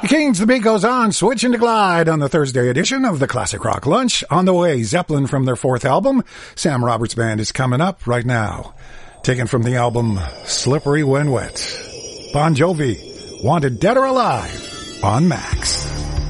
Kings, the beat goes on, switching to glide on the Thursday edition of the Classic Rock Lunch. On the way, Zeppelin from their fourth album. Sam Roberts Band is coming up right now. Taken from the album Slippery When Wet. Bon Jovi, Wanted Dead or Alive on Max.